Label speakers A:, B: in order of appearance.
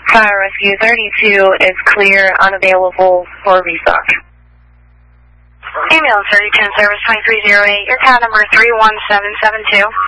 A: Fire Rescue 32 is clear, unavailable for restock.
B: Ambulance 32 in service 2308, your count number 31772.